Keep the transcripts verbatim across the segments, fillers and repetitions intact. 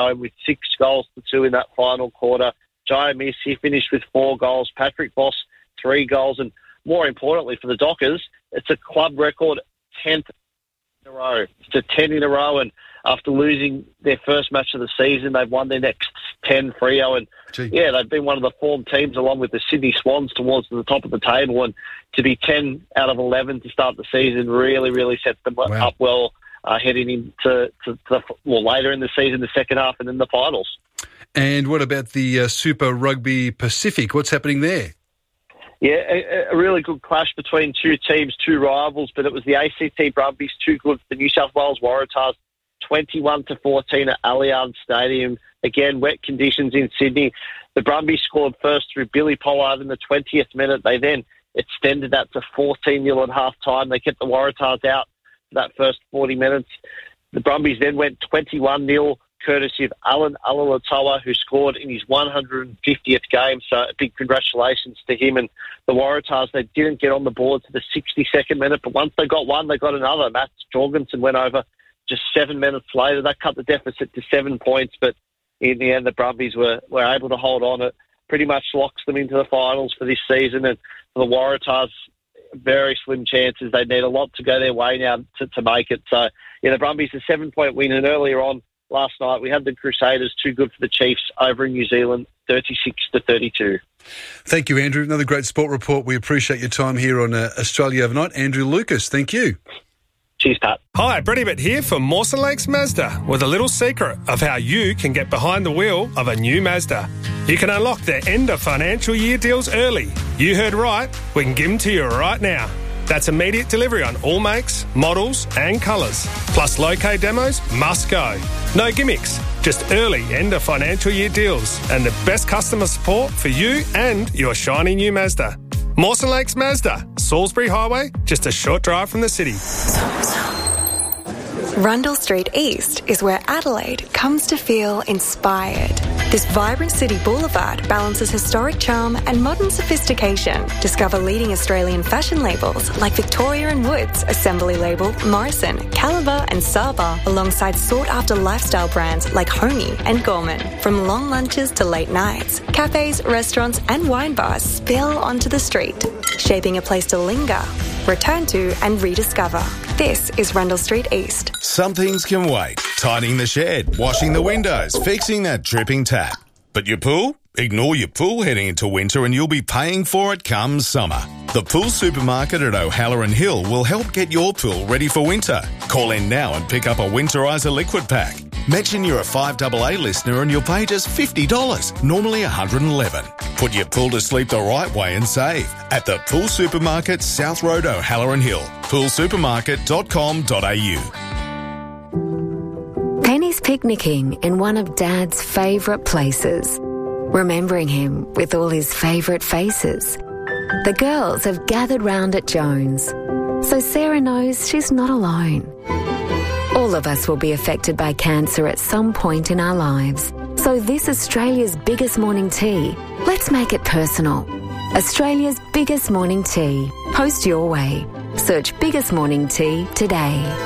home with six goals to two in that final quarter. Jai Miss, he finished with four goals. Patrick Voss, three goals. And more importantly for the Dockers, it's a club record tenth in a row. It's a ten in a row. And after losing their first match of the season, they've won their next ten Freo. And, Gee. yeah, they've been one of the form teams along with the Sydney Swans towards the top of the table. And to be ten out of eleven to start the season really, really sets them wow. up well uh, heading into to, to the, well, later in the season, the second half, and then the finals. And what about the uh, Super Rugby Pacific? What's happening there? Yeah, a, a really good clash between two teams, two rivals, but it was the A C T Brumbies too good for the New South Wales Waratahs, twenty-one to fourteen at Allianz Stadium. Again, wet conditions in Sydney. The Brumbies scored first through Billy Pollard in the twentieth minute. They then extended that to fourteen nil at half-time. They kept the Waratahs out for that first forty minutes. The Brumbies then went twenty-one nil, courtesy of Alan Alalatoa, who scored in his one hundred fiftieth game. So a big congratulations to him and the Waratahs. They didn't get on the board to the sixty-second minute, but once they got one, they got another. Matt Jorgensen went over just seven minutes later. That cut the deficit to seven points, but in the end, the Brumbies were, were able to hold on. It pretty much locks them into the finals for this season. And for the Waratahs, very slim chances. They need a lot to go their way now to, to make it. So, yeah, the Brumbies, a seven-point win. And earlier on last night, we had the Crusaders, too good for the Chiefs, over in New Zealand, thirty-six to thirty-two. Thank you, Andrew. Another great sport report. We appreciate your time here on uh, Australia Overnight. Andrew Lucas, thank you. Cheers, Pat. Hi, Brady Bitt here for Mawson Lakes Mazda with a little secret of how you can get behind the wheel of a new Mazda. You can unlock their end of financial year deals early. You heard right. We can give them to you right now. That's immediate delivery on all makes, models and colours. Plus low-K demos must go. No gimmicks, just early end of financial year deals and the best customer support for you and your shiny new Mazda. Mawson Lakes Mazda, Salisbury Highway, just a short drive from the city. Rundle Street East is where Adelaide comes to feel inspired. This vibrant city boulevard balances historic charm and modern sophistication. Discover leading Australian fashion labels like Victoria and Woods, Assembly Label, Morrison, Caliber and Saba, alongside sought-after lifestyle brands like Honey and Gorman. From long lunches to late nights, cafes, restaurants and wine bars spill onto the street, shaping a place to linger, return to and rediscover. This is Rundle Street East. Some things can wait. Tidying the shed, washing the windows, fixing that dripping tap. But your pool? Ignore your pool heading into winter and you'll be paying for it come summer. The Pool Supermarket at O'Halloran Hill will help get your pool ready for winter. Call in now and pick up a Winterizer liquid pack. Mention you're a five A A listener and you'll pay just fifty dollars, normally one hundred eleven dollars. Put your pool to sleep the right way and save at the Pool Supermarket, South Road, O'Halloran Hill. pool supermarket dot com dot a u. Penny's picnicking in one of Dad's favourite places, remembering him with all his favourite faces. The girls have gathered round at Jones, so Sarah knows she's not alone. All of us will be affected by cancer at some point in our lives. So this Australia's biggest morning tea, let's make it personal. Australia's biggest morning tea. Post your way. Search Biggest Morning Tea today.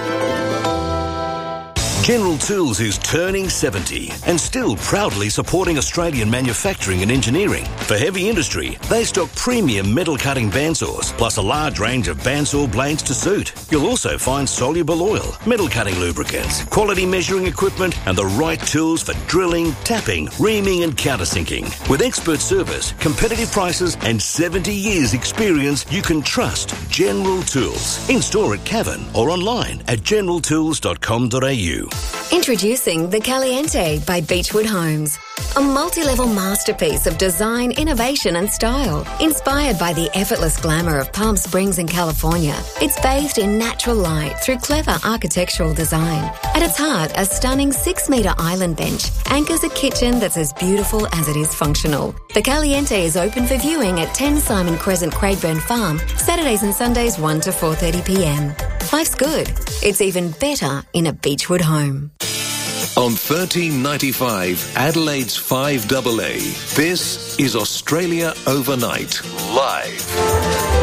General Tools is turning seventy and still proudly supporting Australian manufacturing and engineering. For heavy industry, they stock premium metal cutting bandsaws, plus a large range of bandsaw blades to suit. You'll also find soluble oil, metal cutting lubricants, quality measuring equipment, and the right tools for drilling, tapping, reaming, and countersinking. With expert service, competitive prices, and seventy years experience, you can trust General Tools. In store at Cavan or online at general tools dot com dot a u. Introducing the Caliente by Beechwood Homes. A multi-level masterpiece of design, innovation and style. Inspired by the effortless glamour of Palm Springs in California, it's bathed in natural light through clever architectural design. At its heart, a stunning six-metre island bench anchors a kitchen that's as beautiful as it is functional. The Caliente is open for viewing at ten Simon Crescent, Craigburn Farm, Saturdays and Sundays one to four thirty p m. Life's good. It's even better in a Beechwood home. On thirteen ninety-five, Adelaide's five A A, this is Australia Overnight, live.